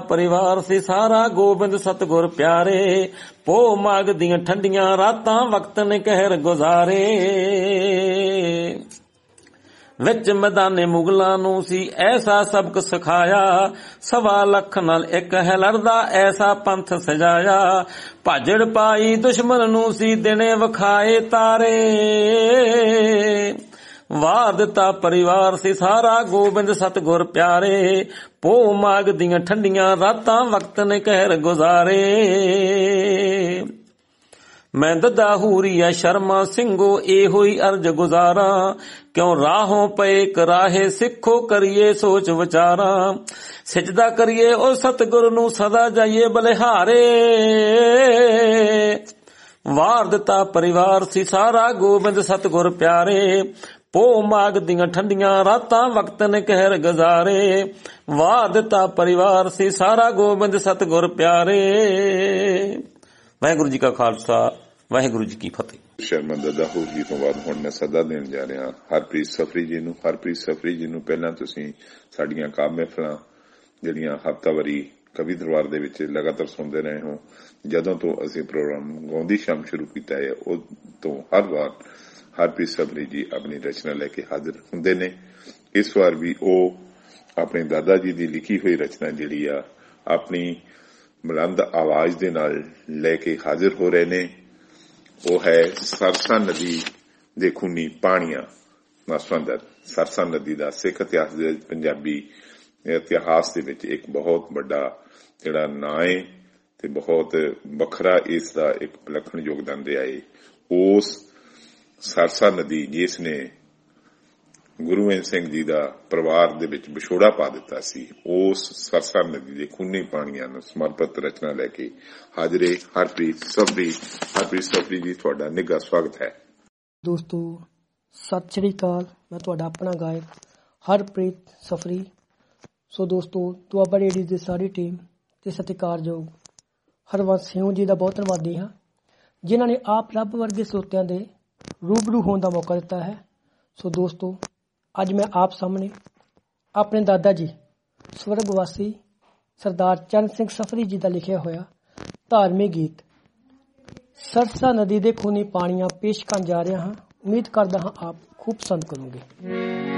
परिवार सी सारा गोबिंद सतगुर प्यारे। पो माघ दियां ठंडियां रातां वक्त ने कहर गुजारे। विच मैदाने मुगलां नूं सी ऐसा सबक सिखाया, 1.25 ਲੱਖ नाल एक है लड़दा ऐसा पंथ सजाया। भाजड़ पाई दुश्मन नूं सी दिने विखाए तारे। वार दिता परिवार सी सारा गोबिंद सतगुर प्यारे। पो माघ दियां ठंडियां रातां वक्त ने कहर गुजारे। मैं ददा हूरिया शर्मा सिंगो ए हुई अर्ज गुजारा। क्यों राहों पे कराहे सिखो करिए सोच विचारा। सिजदा करिए ओ सतगुरु नू सदा जाइए बलिहारे। वार दिता परिवार सी सारा गोबिंद सतगुर प्यारे। पो माघ दियां ठंडियां रातां वक्त ने कहर गुजारे। वार दिता परिवार सी सारा गोबिंद सतगुर प्यारे। वाहिगुरू जी का खालसा वाहिगुਰੂ जी की फतेह। शर्मा ददा होर जी ਤੋਂ ਬਾਅਦ ਹੁਣ ਮੈਂ ਸਦਾ ਦੇਣ ਜਾ ਰਿਹਾ ਹਰਪ੍ਰੀਤ ਸਫਰੀ ਜੀ ਨੂੰ। ਹਰਪ੍ਰੀਤ ਸਫਰੀ ਜੀ ਨੂੰ ਪਹਿਲਾਂ ਤੁਸੀਂ ਸਾਡੀਆਂ ਕਾਵਿ ਮਹਿਫਲਾਂ ਜਿਹੜੀਆਂ ਹਫ਼ਤਾਵਾਰੀ ਕਵੀ ਦਰਬਾਰ ਦੇ ਵਿੱਚ ਲਗਾਤਾਰ ਸੁਣਦੇ ਰਹੇ ਹੋ। ਜਦੋਂ ਤੋਂ ਅਸੀਂ ਪ੍ਰੋਗਰਾਮ ਗਾਉਂਦੀ ਸ਼ਾਮ ਸ਼ੁਰੂ ਕੀਤਾ ਹੈ ਉਹ ਤੋਂ ਹਰ ਵਾਰ ਹਰਪ੍ਰੀਤ ਸਫਰੀ ਜੀ ਆਪਣੀ ਰਚਨਾ ਲੈ ਕੇ ਹਾਜ਼ਰ ਹੁੰਦੇ ਨੇ। ਇਸ ਵਾਰ ਵੀ ਉਹ ਆਪਣੇ ਦਾਦਾ ਜੀ ਦੀ ਲਿਖੀ ਹੋਈ ਰਚਨਾ ਜਿਹੜੀ ਆ ਆਪਣੀ ਬੁਲੰਦ ਆਵਾਜ਼ ਦੇ ਨਾਲ ਲੈ ਕੇ ਹਾਜ਼ਰ ਹੋ ਰਹੇ ਨੇ। ਉਹ ਹੈ ਸਰਸਾ ਨਦੀ ਦੇ ਖੂਨੀ ਪਾਣੀਆਂ ਨਾਲ ਸੰਬੰਧਿਤ। ਸਰਸਾ ਨਦੀ ਦਾ ਸਿੱਖ ਇਤਿਹਾਸ ਦੇ ਪੰਜਾਬੀ ਇਤਿਹਾਸ ਦੇ ਵਿੱਚ ਇੱਕ ਬਹੁਤ ਵੱਡਾ ਜਿਹੜਾ ਨਾਂ ਹੈ ਤੇ ਬਹੁਤ ਵੱਖਰਾ ਇਸ ਦਾ ਇੱਕ ਵਿਲੱਖਣ ਯੋਗਦਾਨ ਰਿਹਾ ਹੈ। ਉਸ ਸਰਸਾ ਨਦੀ ਜਿਸ ਨੇ ਗੁਰੂ ਗੋਬਿੰਦ ਸਿੰਘ ਜੀ ਦਾ ਪਰਿਵਾਰ ਦੇ ਵਿੱਚ ਵਿਛੋੜਾ ਪਾ ਦਿੱਤਾ ਸੀ, ਉਸ ਸਰਸਾ ਨਦੀ ਦੇ ਖੂਨੀ ਪਾਣੀਆਂ ਨੂੰ ਸਮਰਪਿਤ ਰਚਨਾ ਲੈ ਕੇ ਹਾਜ਼ਰੇ ਹਰਪ੍ਰੀਤ ਸਫਰੀ। ਹਰਪ੍ਰੀਤ ਸਫਰੀ ਜੀ ਤੁਹਾਡਾ ਨਿੱਘਾ ਸਵਾਗਤ ਹੈ। ਦੋਸਤੋ ਸਤਿ ਸ਼੍ਰੀ ਅਕਾਲ। ਮੈਂ ਤੁਹਾਡਾ ਆਪਣਾ ਗਾਇਕ ਹਰਪ੍ਰੀਤ ਸਫਰੀ। ਸੋ ਦੋਸਤੋ ਦੁਆਬਾ ਰੇਡੀਓ ਦੀ ਸਾਰੀ ਟੀਮ ਤੇ ਸਤਿਕਾਰਯੋਗ ਹਰਵੰਸ ਸਿੰਘ ਜੀ ਦਾ ਬਹੁਤ ਧੰਨਵਾਦੀ ਹਾਂ ਜਿਨ੍ਹਾਂ ਨੇ ਆਪ ਰੱਬ ਵਰਗੇ ਸਰੋਤਿਆਂ ਦੇ ਰੂਬਰੂ ਹੋਣ ਦਾ ਮੌਕਾ ਦਿੱਤਾ ਹੈ। ਸੋ ਦੋਸਤੋ ਅੱਜ ਮੈਂ ਆਪ ਸਾਹਮਣੇ ਆਪਣੇ ਦਾਦਾ ਜੀ ਸਵਰਗਵਾਸੀ ਸਰਦਾਰ ਚਰਨ ਸਿੰਘ ਸਫਰੀ ਜੀ ਦਾ ਲਿਖਿਆ ਹੋਇਆ ਧਾਰਮਿਕ ਗੀਤ ਸਰਸਾ ਨਦੀ ਦੇ ਖੂਨੀ ਪਾਣੀਆਂ ਪੇਸ਼ ਕਰਨ ਜਾ ਰਿਹਾ ਹਾਂ। ਉਮੀਦ ਕਰਦਾ ਹਾਂ ਆਪ ਖੂਬ ਪਸੰਦ ਕਰੋਗੇ।